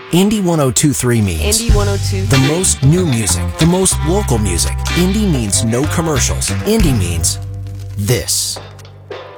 Indie 1023 means Indie 102. the most new music, the most local music. Indie means no commercials. Indie means this.